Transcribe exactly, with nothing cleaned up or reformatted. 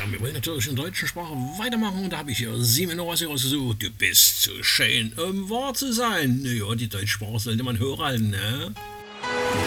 wir wollen natürlich in der deutschen Sprache weitermachen und da habe ich hier sieben Innovationen rausgesucht. Du bist zu schön, um wahr zu sein. Ja, die deutsche Sprache sollte man hören, ne?